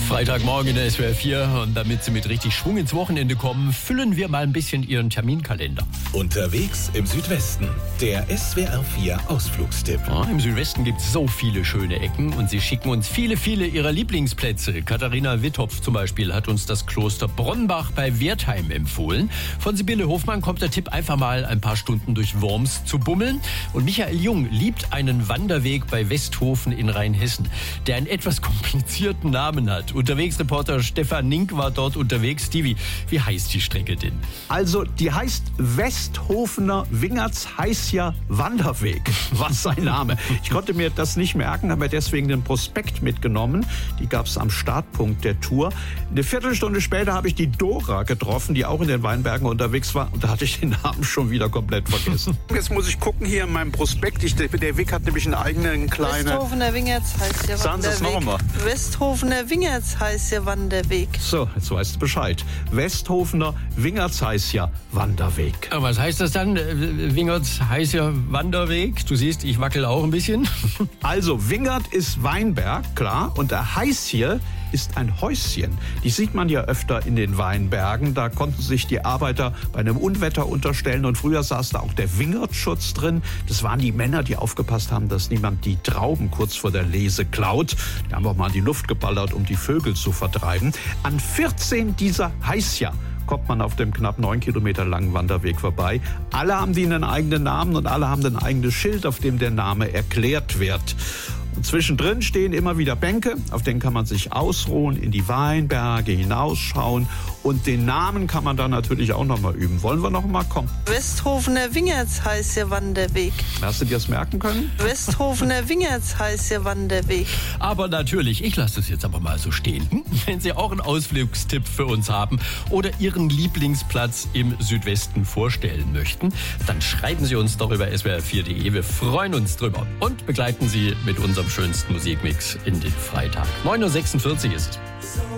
Freitagmorgen in der SWR 4 und damit Sie mit richtig Schwung ins Wochenende kommen, füllen wir mal ein bisschen Ihren Terminkalender. Unterwegs im Südwesten, der SWR 4 Ausflugstipp. Ja, im Südwesten gibt es so viele schöne Ecken und Sie schicken uns viele Ihrer Lieblingsplätze. Katharina Wittopf zum Beispiel hat uns das Kloster Bronnbach bei Wertheim empfohlen. Von Sibylle Hofmann kommt der Tipp, einfach mal ein paar Stunden durch Worms zu bummeln. Und Michael Jung liebt einen Wanderweg bei Westhofen in Rheinhessen, der einen etwas komplizierten Namen hat. Unterwegsreporter Stefan Nink war dort unterwegs. Stevie, wie heißt die Strecke denn? Also, die heißt Westhofener Wingertsheißer Wanderweg. Was sein Name. Ich konnte mir das nicht merken, habe mir deswegen den Prospekt mitgenommen. Die gab es am Startpunkt der Tour. Eine Viertelstunde später habe ich die Dora getroffen, die auch in den Weinbergen unterwegs war. Und da hatte ich den Namen schon wieder komplett vergessen. Jetzt muss ich gucken hier in meinem Prospekt. Der Weg hat nämlich einen eigenen kleinen... Westhofener Wingertsheißer Wanderweg. Sagen Sie es noch einmal. Westhofener Wingertsheißer Wanderweg. So, jetzt weißt du Bescheid. Westhofener Wingertsheißer Wanderweg. Was heißt das dann? Wingertsheißer Wanderweg? Du siehst, ich wackel auch ein bisschen. Also, Wingert ist Weinberg, klar. Und der Heiß hier ist ein Häuschen. Die sieht man ja öfter in den Weinbergen. Da konnten sich die Arbeiter bei einem Unwetter unterstellen. Und früher saß da auch der Wingertschutz drin. Das waren die Männer, die aufgepasst haben, dass niemand die Trauben kurz vor der Lese klaut. Die haben auch mal in die Luft geballert, um die Vögel zu vertreiben. An 14 dieser Heißja kommt man auf dem knapp 9 Kilometer langen Wanderweg vorbei. Alle haben die einen eigenen Namen und alle haben ein eigenes Schild, auf dem der Name erklärt wird. Und zwischendrin stehen immer wieder Bänke, auf denen kann man sich ausruhen, in die Weinberge hinausschauen. Und den Namen kann man dann natürlich auch noch mal üben. Wollen wir noch mal kommen? Westhofener Wingertsheißer Wanderweg. Hast du dir das merken können? Westhofener Wingertsheißer Wanderweg. Aber natürlich, ich lasse es jetzt aber mal so stehen. Wenn Sie auch einen Ausflugstipp für uns haben oder Ihren Lieblingsplatz im Südwesten vorstellen möchten, dann schreiben Sie uns doch über swr4.de. Wir freuen uns drüber und begleiten Sie mit unserem schönsten Musikmix in den Freitag. 9:46 Uhr ist es.